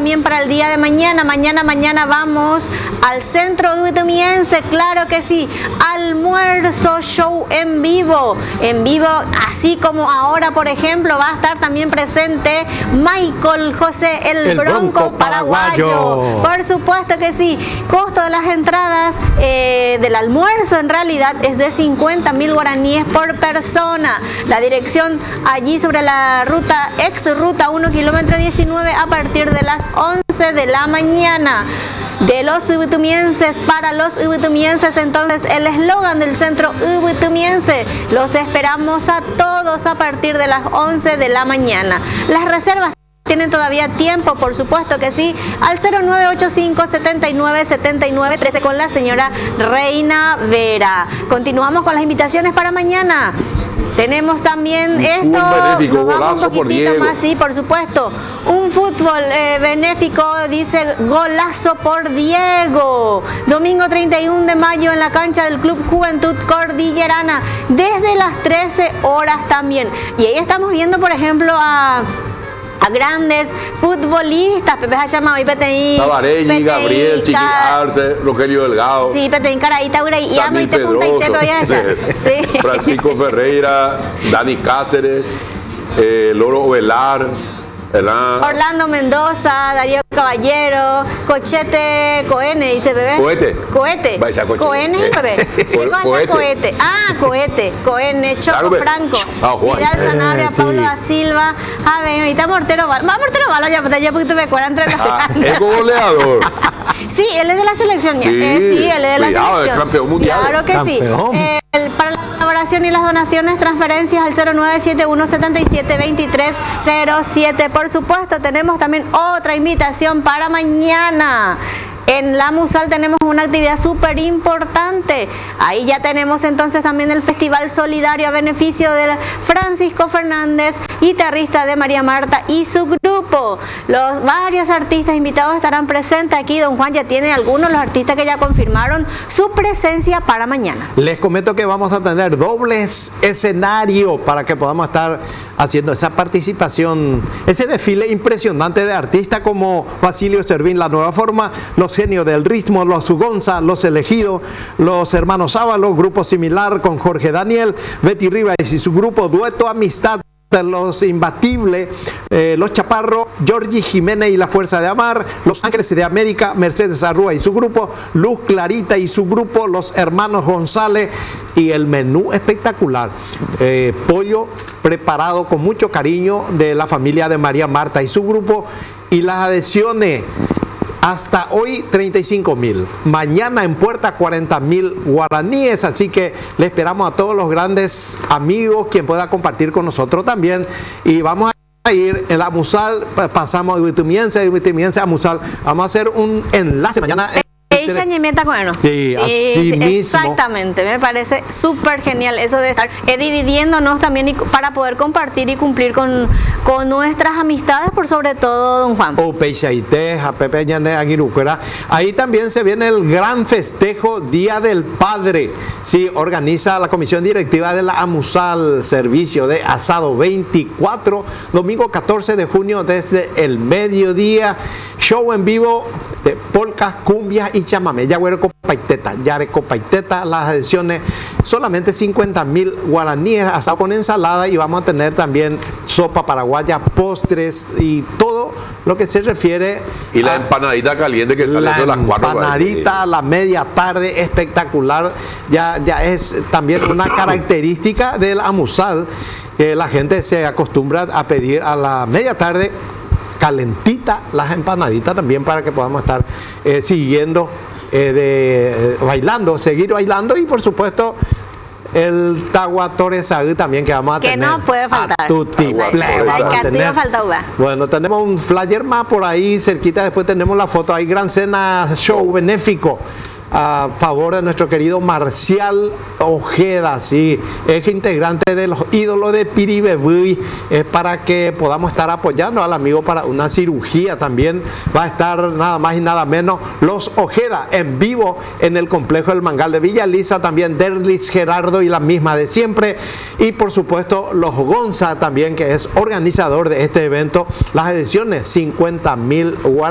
también para el día de mañana. Mañana vamos al centro ubitumiense, claro que sí. Almuerzo show en vivo, así como ahora, por ejemplo, va a estar también presente Michael José, el Bronco paraguayo. Por supuesto que sí. Costo de las entradas del almuerzo en realidad es de 50.000 guaraníes por persona. La dirección allí sobre la ex ruta 1 kilómetro 19 a partir de las 11 de la mañana. De los ubitumienses para los ubitumienses, entonces el eslogan del centro ubitumiense: los esperamos a todos a partir de las 11 de la mañana. Las reservas tienen todavía tiempo, por supuesto que sí, al 0985 79 13 con la señora Reina Vera. Continuamos con las invitaciones para mañana. Tenemos también esto, benéfico, golazo un poquitito más, sí, por supuesto. Un fútbol benéfico, dice golazo por Diego. Domingo 31 de mayo en la cancha del Club Juventud Cordillerana, desde las 13 horas también. Y ahí estamos viendo, por ejemplo, a grandes futbolistas, Pepe Hachama y Peteín, Tabarelli, Gabriel, Chiqui Arce, Rogelio Delgado. Sí, Peteín Caraíta, y amo y te punta y te voy a allá. Sí. Francisco Ferreira, Dani Cáceres, Loro Ovelar, ¿verdad? Orlando Mendoza, Darío Caballero, Cochete, Coene, dice bebé. Cohete. Coene, bebé. Cohete. Ah, Cohete. Coene, Choco Franco, Vidal Sanabria, Pablo da Silva. A ver, ahorita Mortero Bala. Mortero Bala, ya porque me cuadran entre los es goleador. Sí, él es de la selección. Sí, él es de la selección. Es campeón mundial. Claro que campeón. Sí. Para la colaboración y las donaciones, transferencias al 0971 77 23 07. Por supuesto, tenemos también otra invitación para mañana. En la Musal tenemos una actividad súper importante. Ahí ya tenemos entonces también el Festival Solidario a beneficio de Francisco Fernández, guitarrista de María Marta y su grupo. Los varios artistas invitados estarán presentes aquí. Don Juan ya tiene algunos, los artistas que ya confirmaron su presencia para mañana. Les comento que vamos a tener dobles escenario para que podamos estar haciendo esa participación, ese desfile impresionante de artistas como Basilio Servín, La Nueva Forma, Los Genios del Ritmo, Los Sugonza, Los Elegidos, Los Hermanos Ábalos, grupo similar con Jorge Daniel, Betty Rivas y su grupo Dueto Amistad, Los Imbatibles, Los Chaparros, Georgie Jiménez y La Fuerza de Amar, Los Ángeles de América, Mercedes Arrúa y su grupo, Luz Clarita y su grupo, Los Hermanos González, y el menú espectacular, pollo preparado con mucho cariño de la familia de María Marta y su grupo, y las adhesiones hasta hoy 35.000, mañana en puerta 40.000 guaraníes, así que le esperamos a todos los grandes amigos quien pueda compartir con nosotros también, y vamos a ir en la Musal, pasamos de Ubitumiense a Musal, vamos a hacer un enlace mañana. Sí, así mismo. Exactamente, me parece súper genial eso de estar dividiéndonos también y para poder compartir y cumplir con nuestras amistades, por sobre todo, don Juan. Ahí también se viene el gran festejo Día del Padre. Sí, organiza la comisión directiva de la AMUSAL, servicio de asado 24, domingo 14 de junio desde el mediodía, show en vivo de polcas, cumbias y chamamé. Yarecopaiteta, las adhesiones solamente 50.000 guaraníes, asado con ensalada, y vamos a tener también sopa paraguaya, postres y todo lo que se refiere. Y la empanadita caliente que sale de las 4. La empanadita a la media tarde, espectacular. Ya es también una característica del AMUSAL, que la gente se acostumbra a pedir a la media tarde calentita las empanaditas también, para que podamos estar siguiendo bailando, seguir bailando, y por supuesto el Tahuatore Saúl también, que vamos a tener. Que no puede faltar. Bueno, tenemos un flyer más por ahí cerquita, después tenemos la foto, hay gran cena show benéfico a favor de nuestro querido Marcial Ojeda, sí, es integrante de los ídolos de Piribebuy, para que podamos estar apoyando al amigo para una cirugía. También va a estar nada más y nada menos los Ojeda en vivo en el complejo del Mangal de Villa Lisa, también Derlis Gerardo y la misma de siempre, y por supuesto los Gonza también, que es organizador de este evento. Las ediciones 50.000